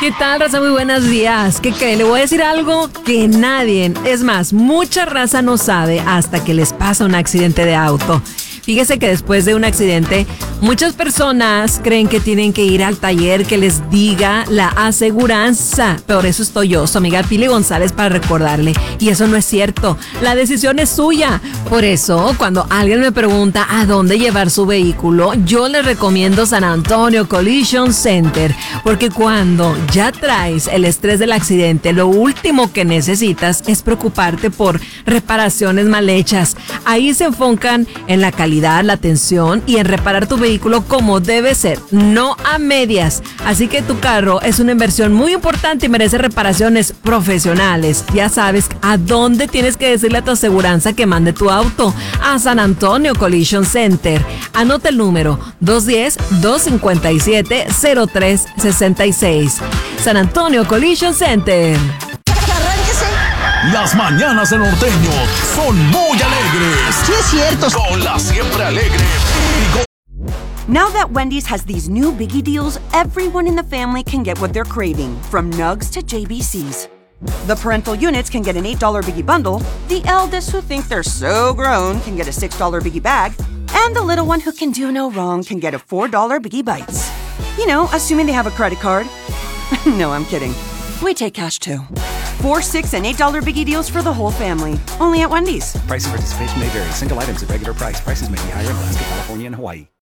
¿Qué tal, raza? Muy buenos días. ¿Qué creen? Le voy a decir algo que nadie, es más, mucha raza no sabe hasta que les pasa un accidente de auto. Fíjese que después de un accidente, muchas personas creen que tienen que ir al taller que les diga la aseguranza. Por eso estoy yo, su amiga Pili González, para recordarle. Y eso no es cierto. La decisión es suya. Por eso, cuando alguien me pregunta a dónde llevar su vehículo, yo le recomiendo San Antonio Collision Center. Porque cuando ya traes el estrés del accidente, lo último que necesitas es preocuparte por reparaciones mal hechas. Ahí se enfocan en la calidad, la atención y en reparar tu vehículo como debe ser, no a medias. Así que tu carro es una inversión muy importante y merece reparaciones profesionales. Ya sabes a dónde tienes que decirle a tu aseguranza que mande tu auto. A San Antonio Collision Center. Anota el número 210-257-0366. San Antonio Collision Center. Las mañanas de Norteño son muy alegres. Sí, es cierto. Con la siempre alegre. Now that Wendy's has these new Biggie deals, everyone in the family can get what they're craving, from Nugs to JBCs. The parental units can get an $8 Biggie bundle, the eldest who think they're so grown can get a $6 Biggie bag, and the little one who can do no wrong can get a $4 Biggie Bites. You know, assuming they have a credit card. No, I'm kidding. We take cash too. 4, 6, and $8 Biggie deals for the whole family. Only at Wendy's. Price and participation may vary. Single items at regular price. Prices may be higher in Alaska, California, and Hawaii.